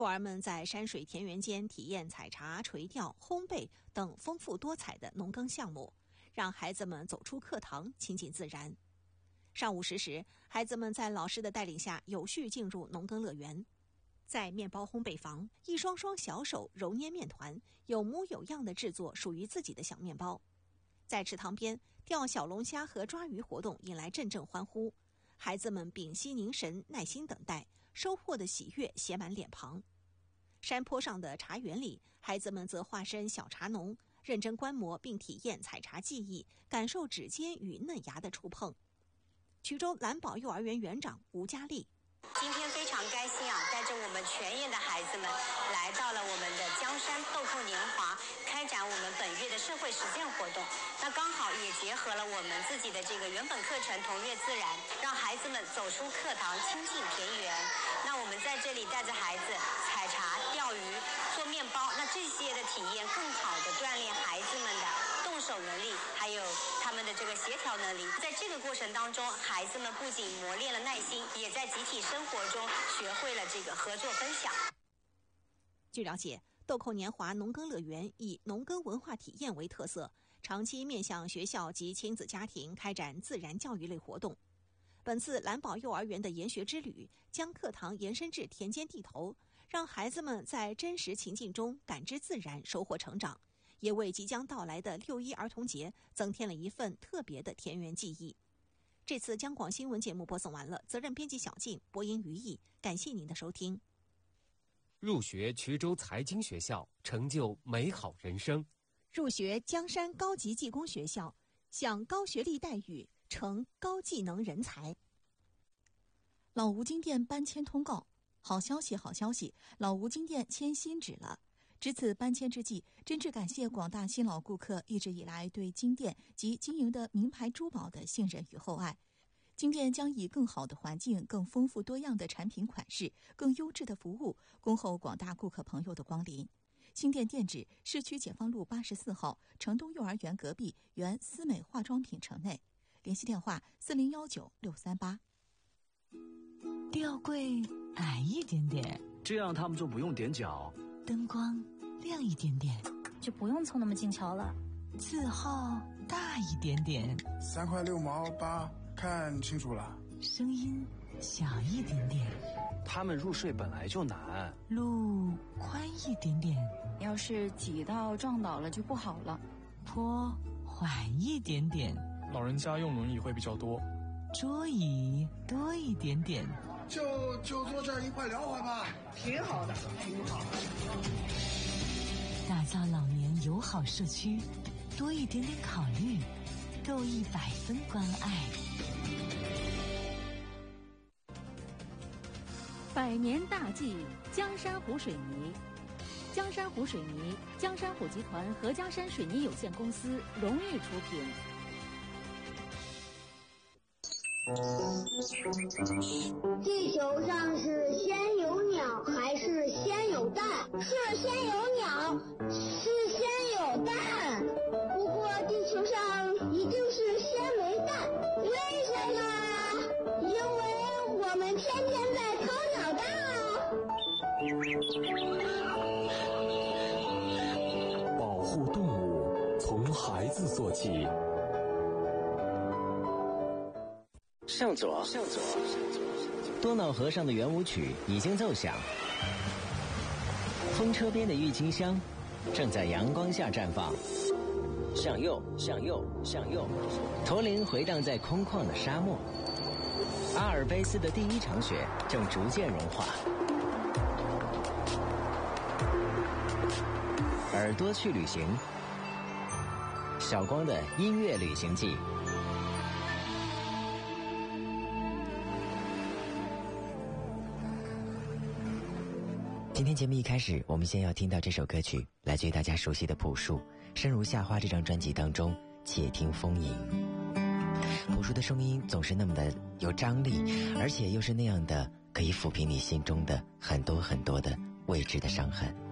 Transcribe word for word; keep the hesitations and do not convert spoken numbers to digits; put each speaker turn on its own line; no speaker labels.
幼儿们在山水田园间体验采茶、垂钓、烘焙等丰富多彩的农耕项目，让孩子们走出课堂，亲近自然。上午十时，孩子们在老师的带领下有序进入农耕乐园。在面包烘焙房，一双双小手揉捏面团，有模有样地制作属于自己的小面包。在池塘边，钓小龙虾和抓鱼活动引来阵阵欢呼，孩子们屏息凝神，耐心等待，收获的喜悦写满脸庞。山坡上的茶园里，孩子们则化身小茶农，认真观摩并体验采茶技艺，感受指尖与嫩芽的触碰。衢州蓝宝幼儿园园长吴佳丽，
今天非常开心啊，带着我们全院的孩子们来到了我们的江山豆蔻年华，开展我们本月的社会实践活动。那刚好也结合了我们自己的这个原本课程同乐自然，让孩子们走出课堂，亲近田园。那我们在这里带着孩子采茶、钓鱼、做面包，那这些的体验更好的锻炼孩子们的动手能力，还有他们的这个协调能力。在这个过程当中，孩子们不仅磨练了耐心，也在集体生活中学会了这个合作分享。
据了解，豆蔻年华农耕乐园以农耕文化体验为特色，长期面向学校及亲子家庭开展自然教育类活动。本次蓝宝幼儿园的研学之旅将课堂延伸至田间地头，让孩子们在真实情境中感知自然，收获成长，也为即将到来的六一儿童节增添了一份特别的田园记忆。这次央广新闻节目播送完了，责任编辑小静，播音于毅，感谢您的收听。
入学衢州财经学校，成就美好人生；
入学江山高级技工学校，享高学历待遇，成高技能人才。
老吴金店搬迁通告，好消息好消息，老吴金店迁新址了。值此搬迁之际，真挚感谢广大新老顾客一直以来对金店及经营的名牌珠宝的信任与厚爱。金店将以更好的环境、更丰富多样的产品款式、更优质的服务，恭候广大顾客朋友的光临。新店店址：市区解放路八十四号城东幼儿园隔壁原思美化妆品城内。联系电话：四零幺九六三八。
吊柜矮一点点，
这样他们就不用踮脚。
灯光亮一点点，
就不用凑那么近瞧了。
字号大一点点，
三块六毛八，看清楚了。
声音小一点点，
他们入睡本来就难。
路宽一点点，
要是挤到撞倒了就不好了。
坡缓一点点，
老人家用轮椅会比较多。
桌椅多一点点，
就就坐这儿一块聊会吧，挺好的，挺好。
打造老年友好社区，多一点点考虑，够一百分关爱。
百年大计，江山湖水泥。江山湖水泥，江山湖集团合江山水泥有限公司荣誉出品。
地球上是先有鸟还是先有蛋？是先有鸟，是先有蛋。不过地球上一定是先没蛋，为什么？因为我们天天在掏鸟蛋
啊！保护动物，从孩子做起。
向左，向左，多瑙河上的圆舞曲已经奏响，风车边的郁金香正在阳光下绽放。向右，向右，向右，驼铃回荡在空旷的沙漠。阿尔卑斯的第一场雪正逐渐融化。耳朵去旅行，小光的音乐旅行记。
今天节目一开始，我们先要听到这首歌曲，来自于大家熟悉的朴树《生如夏花》这张专辑当中，且听风吟。朴树的声音总是那么的有张力，而且又是那样的可以抚平你心中的很多很多的未知的伤痕。